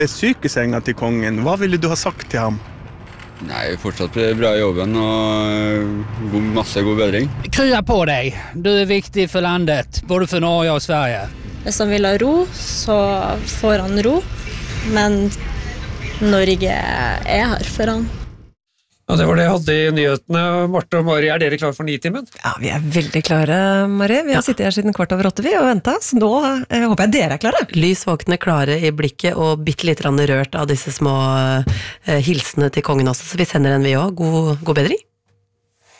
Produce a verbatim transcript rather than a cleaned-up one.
Sykesenga til kongen, hva ville du ha sagt til ham? Nej, fortsatt bra i jobben og god, masse god bedring. Krya på dig, du är viktig för landet, både för Norge och Sverige. Hvis han vil ha ro, så får han ro, men Norge er her for han. Ja, det var det jeg hadde i nyhetene. Marte og Mari, er dere klare for nitimen? Ja, vi er veldig klare, Mari. Vi har ja. sittet her siden kvart over åtte vi og ventet, så nå eh, håper jeg dere er klare. Lys våkne, klare i blikket og bitte litt rørt av disse små eh, hilsene til kongen også, så vi sender en vi også. God, god bedring.